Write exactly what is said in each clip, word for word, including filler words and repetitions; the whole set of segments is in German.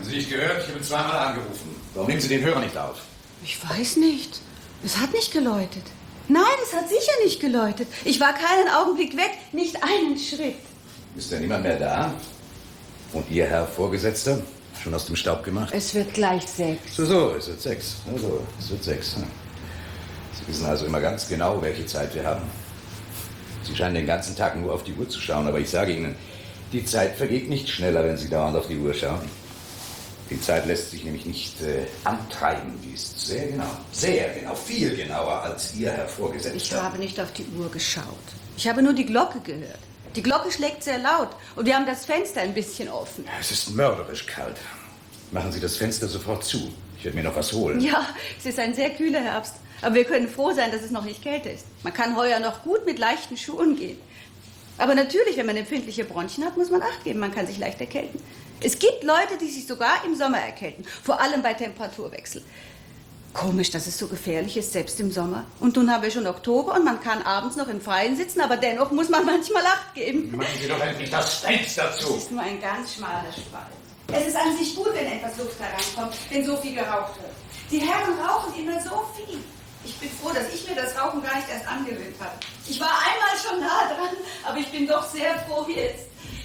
Sie nicht gehört? Ich habe zweimal angerufen. Warum nehmen Sie den Hörer nicht auf? Ich weiß nicht. Es hat nicht geläutet. Nein, es hat sicher nicht geläutet. Ich war keinen Augenblick weg, nicht einen Schritt. Ist denn niemand mehr da? Und Ihr Herr Vorgesetzter? Schon aus dem Staub gemacht? Es wird gleich sechs. So, so, es wird sechs. So, so, es wird sechs. Sie wissen also immer ganz genau, welche Zeit wir haben. Sie scheinen den ganzen Tag nur auf die Uhr zu schauen, aber ich sage Ihnen, die Zeit vergeht nicht schneller, wenn Sie dauernd auf die Uhr schauen. Die Zeit lässt sich nämlich nicht äh, antreiben. Die ist sehr genau, sehr genau, viel genauer als Ihr Herr Vorgesetzter. Ich habe nicht auf die Uhr geschaut. Ich habe nur die Glocke gehört. Die Glocke schlägt sehr laut und wir haben das Fenster ein bisschen offen. Es ist mörderisch kalt. Machen Sie das Fenster sofort zu. Ich werde mir noch was holen. Ja, es ist ein sehr kühler Herbst. Aber wir können froh sein, dass es noch nicht kälter ist. Man kann heuer noch gut mit leichten Schuhen gehen. Aber natürlich, wenn man empfindliche Bronchien hat, muss man Acht geben. Man kann sich leicht erkälten. Es gibt Leute, die sich sogar im Sommer erkälten. Vor allem bei Temperaturwechsel. Komisch, dass es so gefährlich ist, selbst im Sommer. Und nun haben wir schon Oktober und man kann abends noch im Freien sitzen, aber dennoch muss man manchmal Acht geben. Machen Sie doch endlich das Fenster zu. Es ist nur ein ganz schmaler Spalt. Es ist an sich gut, wenn etwas Luft hereinkommt, wenn so viel geraucht wird. Die Herren rauchen immer so viel. Ich bin froh, dass ich mir das Rauchen gar nicht erst angewöhnt habe. Ich war einmal schon nah dran, aber ich bin doch sehr froh jetzt.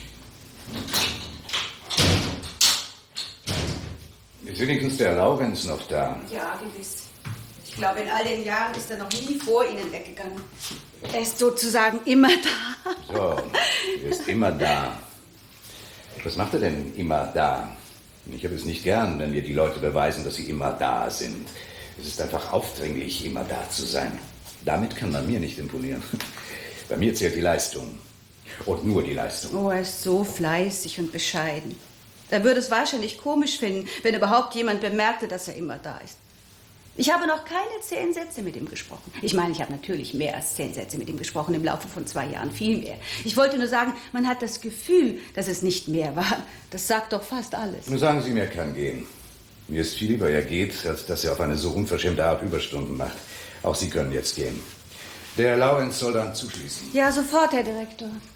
Ist wenigstens der Laurenz noch da? Ja, gewiss. Ich glaube, in all den Jahren ist er noch nie vor Ihnen weggegangen. Er ist sozusagen immer da. So, er ist immer da. Was macht er denn immer da? Ich habe es nicht gern, wenn mir die Leute beweisen, dass sie immer da sind. Es ist einfach aufdringlich, immer da zu sein. Damit kann man mir nicht imponieren. Bei mir zählt die Leistung. Und nur die Leistung. Oh, er ist so fleißig und bescheiden. Er würde es wahrscheinlich komisch finden, wenn überhaupt jemand bemerkte, dass er immer da ist. Ich habe noch keine zehn Sätze mit ihm gesprochen. Ich meine, ich habe natürlich mehr als zehn Sätze mit ihm gesprochen im Laufe von zwei Jahren, viel mehr. Ich wollte nur sagen, man hat das Gefühl, dass es nicht mehr war. Das sagt doch fast alles. Nur sagen Sie mir, er kann gehen. Mir ist viel lieber, er geht, als dass er auf eine so unverschämte Art Überstunden macht. Auch Sie können jetzt gehen. Der Laurenz soll dann zuschließen. Ja, sofort, Herr Direktor.